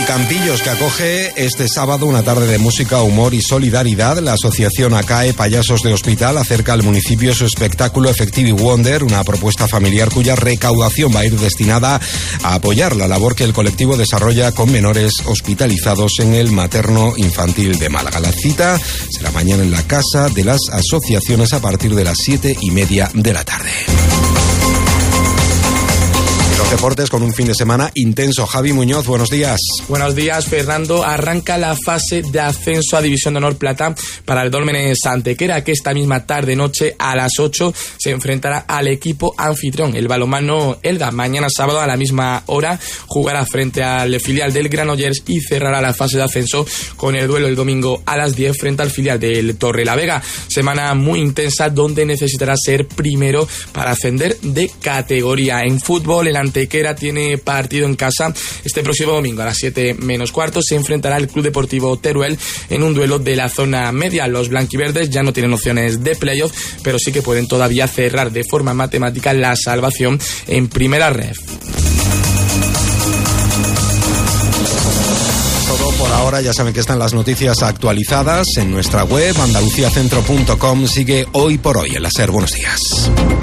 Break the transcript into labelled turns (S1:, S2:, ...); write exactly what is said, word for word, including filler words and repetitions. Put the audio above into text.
S1: Campillos, que acoge este sábado una tarde de música, humor y solidaridad. La asociación ACAE Payasos de Hospital acerca al municipio su espectáculo Effective Wonder, una propuesta familiar cuya recaudación va a ir destinada a apoyar la labor que el colectivo desarrolla con menores hospitalizados en el materno infantil de Málaga. La cita será mañana en la Casa de las Asociaciones a partir de las siete y media de la tarde. Deportes con un fin de semana intenso. Javi Muñoz, buenos días.
S2: Buenos días, Fernando. Arranca la fase de ascenso a División de Honor Plata para el Dólmenes Antequera, que esta misma tarde-noche a las ocho se enfrentará al equipo anfitrión, el balonmano Elda. Mañana sábado a la misma hora jugará frente al filial del Granollers y cerrará la fase de ascenso con el duelo el domingo a las diez frente al filial del Torrelavega. Semana muy intensa donde necesitará ser primero para ascender de categoría. En fútbol, el Antequera Antequera tiene partido en casa este próximo domingo a las siete menos cuarto. Se enfrentará al Club Deportivo Teruel en un duelo de la zona media. Los blanquiverdes ya no tienen opciones de playoff, pero sí que pueden todavía cerrar de forma matemática la salvación en primera ref.
S1: Todo por ahora. Ya saben que están las noticias actualizadas en nuestra web andalucía centro punto com. Sigue Hoy por Hoy en la SER. Buenos días.